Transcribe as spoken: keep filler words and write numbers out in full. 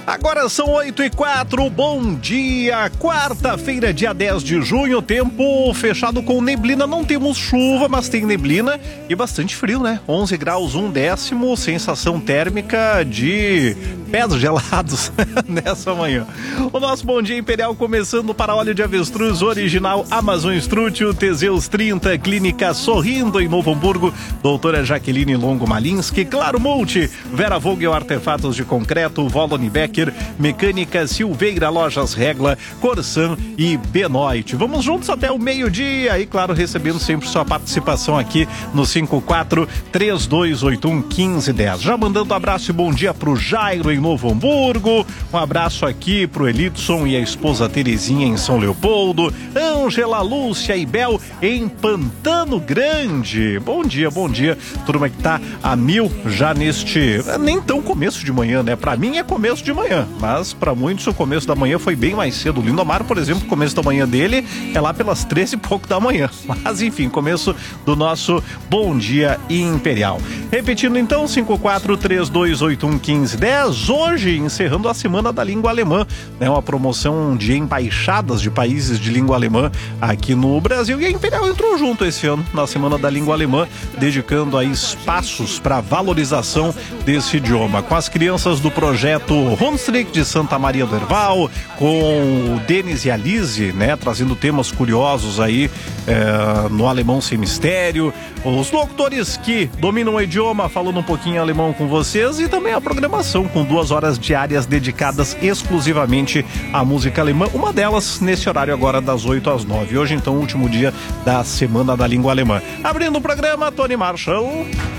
Agora são oito e quatro, bom dia, quarta-feira, dia dez de junho, tempo fechado com neblina, não temos chuva, mas tem neblina e bastante frio, né? onze graus, um décimo, sensação térmica de pés gelados nessa manhã. O nosso Bom Dia Imperial começando para óleo de avestruz original Amazon Strútil, Teseus trinta, Clínica Sorrindo em Novo Hamburgo, doutora Jaqueline Longo Malinski, Claro Multi, Vera Vogel Artefatos de Concreto, Voloni Becker, Mecânica Silveira, Lojas Regla, Corsan e Benoit. Vamos juntos até o meio-dia e, claro, recebendo sempre sua participação aqui no cinco quatro, três dois oito um, um cinco um zero. Já mandando um abraço e bom dia pro Jairo em Novo Hamburgo, um abraço aqui pro Elidson e a esposa Terezinha em São Leopoldo, Ângela, Lúcia e Bel em Pantano Grande. Bom dia, bom dia, turma que tá a mil já neste, nem tão começo de manhã, né? Pra mim é começo de manhã, mas para muitos o começo da manhã foi bem mais cedo. O Lindomar, por exemplo, o começo da manhã dele é lá pelas treze e pouco da manhã. Mas enfim, começo do nosso Bom Dia Imperial. Repetindo então, cinco quatro, três dois oito um, um cinco um zero. Hoje, encerrando a Semana da Língua Alemã, né? Uma promoção de embaixadas de países de língua alemã aqui no Brasil. E a Imperial entrou junto esse ano na Semana da Língua Alemã, dedicando aí espaços para valorização desse idioma. Com as crianças do projeto Rundstrick de Santa Maria do Herval, com o Denis e a Lise, né, trazendo temas curiosos aí é, no Alemão Sem Mistério, os locutores que dominam o idioma falando um pouquinho alemão com vocês e também a programação com duas horas diárias dedicadas exclusivamente à música alemã, uma delas nesse horário agora das oito às nove. Hoje então, último dia da Semana da Língua Alemã. Abrindo o programa, Tony Marshall.